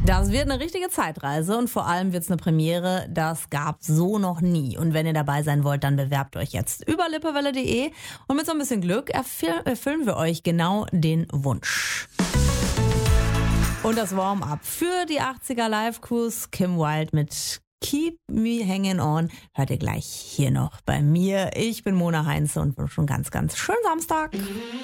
Das wird eine richtige Zeitreise und vor allem wird es eine Premiere, das gab's so noch nie. Und wenn ihr dabei sein wollt, dann bewerbt euch jetzt über lippewelle.de und mit so ein bisschen Glück erfüllen wir euch genau den Wunsch. Und das Warm-up für die 80er Live-Cruise, Kim Wilde mit Keep Me Hanging On, hört ihr gleich hier noch bei mir. Ich bin Mona Heinze und wünsche schon ganz, ganz schönen Samstag.